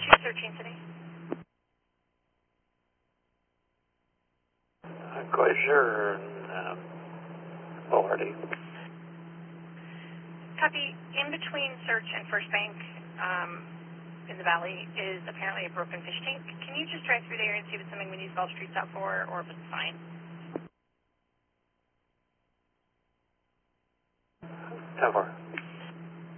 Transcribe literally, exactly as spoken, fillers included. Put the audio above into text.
Searching today. Uh, Glacier and um, O R D. Copy. In between Search and First Bank um, in the valley is apparently a broken fish tank. Can you just drive through there and see if it's something we need to Gulf Streets out for, or if it's fine? ten four.